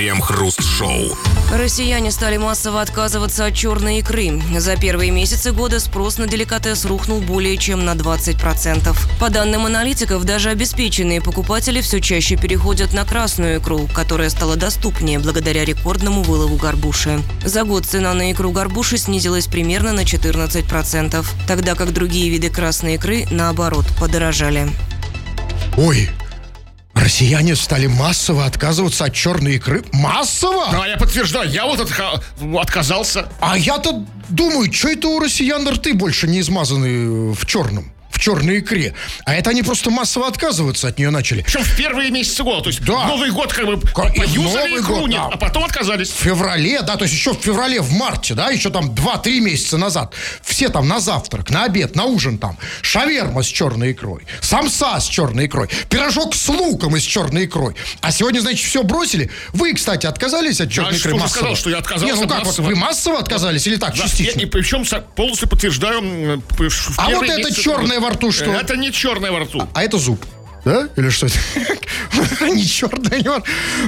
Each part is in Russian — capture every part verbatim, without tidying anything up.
Крем-хруст-шоу. Россияне стали массово отказываться от черной икры. За первые месяцы года спрос на деликатес рухнул более чем на двадцать процентов. По данным аналитиков, даже обеспеченные покупатели все чаще переходят на красную икру, которая стала доступнее благодаря рекордному вылову горбуши. За год цена на икру горбуши снизилась примерно на четырнадцать процентов, тогда как другие виды красной икры, наоборот, подорожали. Ой, россияне стали массово отказываться от черной икры. Массово? Да, я подтверждаю, я вот отха- отказался. А я-то думаю, что это у россиян рты больше не измазаны в черном? В черной икре. А это они просто массово отказываться от нее начали. Причем в первые месяцы года. То есть Да. Новый год как бы Как- поюзали Новый икру, год, нет, да. а потом отказались. В феврале, да, то есть еще в феврале, в марте, да, еще там два-три месяца назад. Все там на завтрак, на обед, на ужин там. Шаверма с черной икрой, самса с черной икрой, пирожок с луком и с черной икрой. А сегодня, значит, все бросили. Вы, кстати, отказались от черной Я икры что же массово? сказал, что я отказался Не, ну как, вот массово. вы массово отказались или так, Да, частично? и, и причем со- полностью подтверждаю. м, п- в А первые вот это месяцы- черное во рту что? Это не черное во рту. А это зуб. Да? Или что это? Не черный, не он.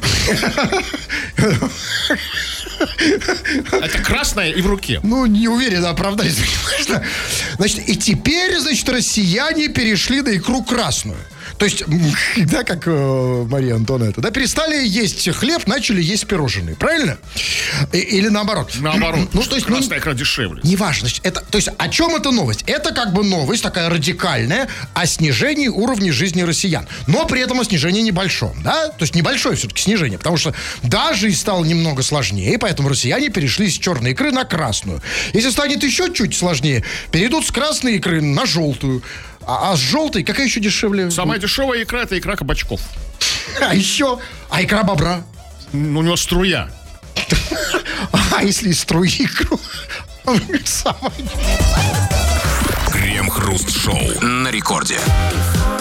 Это красное и в руке. Ну, не уверен, оправдать. Значит, и теперь, значит, россияне перешли на икру красную. То есть, м, да, как э, Мария Антонетта, да, перестали есть хлеб, начали есть пирожные, правильно? И- или наоборот? Наоборот. Ну, то есть, ну, красная икра дешевле. неважно, значит, это, то есть, о чем эта новость? Это как бы новость такая радикальная о снижении уровня жизни россиян. Но при этом о снижении небольшом, да? То есть, небольшое все-таки снижение, потому что, да, жизнь стала немного сложнее, поэтому россияне перешли с черной икры на красную. Если станет еще чуть сложнее, перейдут с красной икры на желтую. А, а с желтой какая еще дешевле? Самая дешевая икра — это икра кабачков. А еще, а икра бобра? Ну, у него струя. А если из струи икру? Самая... Крем-хруст-шоу на рекорде.